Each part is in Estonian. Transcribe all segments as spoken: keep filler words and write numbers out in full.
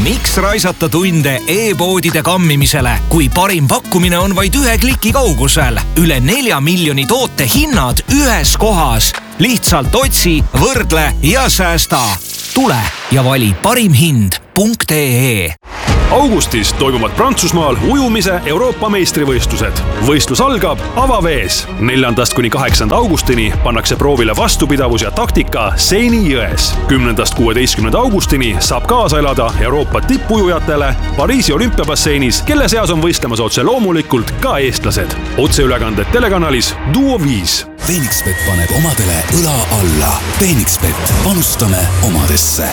Miks raisata tunde e-poodide kammimisele, kui parim pakkumine on vaid ühe kliki kaugusel? Üle nelja miljoni toote hinnad ühes kohas. Lihtsalt otsi, võrdle ja säästa. Tule ja vali parim hind punkt ee. Augustis toimuvad Prantsusmaal ujumise Euroopa meistrivõistlused. Võistlus algab avavees. neljandast kuni kaheksanda augustini pannakse proovile vastupidavus ja taktika Seini jões. kümnendast kuueteistkümnenda augustini saab kaasa elada Euroopa tippujujatele Pariisi olümpiabasseinis, kelle seas on võistlemas otse loomulikult ka eestlased. Otseülekanded telekanalis Duo viis. Phoenixbet paneb omadele õla alla. Phoenixbet, panustame omadesse.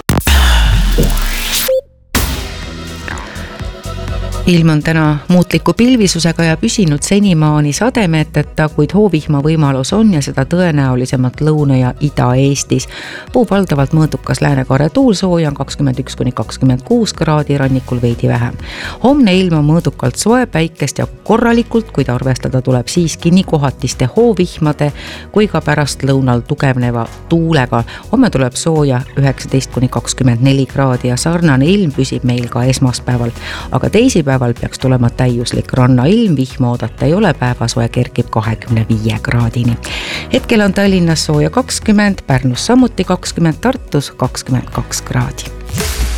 Ilm on täna muutliku pilvisusega ja püsinud senimaani sademeeteta, kuid hoovihma võimalus on ja seda tõenäolisemalt Lõuna- ja Ida-Eestis. Puub valdavalt mõõdukas läänekaare tuul, sooja on kakskümmend üks kuni kakskümmend kuus kraadi, rannikul veidi vähem. Homne ilm on mõõdukalt soe, päikest ja korralikult, kuid arvestada tuleb siiski nii kohatiste hoovihmade kui ka pärast lõunal tugevneva tuulega. Homme tuleb sooja üheksateist kuni kakskümmend neli kraadi ja sarnane ilm püsib meil ka esmaspäeval, aga teisipäeval peaks tulema täiuslik rannailm, vihma oodata ei ole, päevasoe kerkib kahekümne viie kraadini. Hetkel on Tallinnas sooja kakskümmend, Pärnus samuti kakskümmend, Tartus kakskümmend kaks kraadi.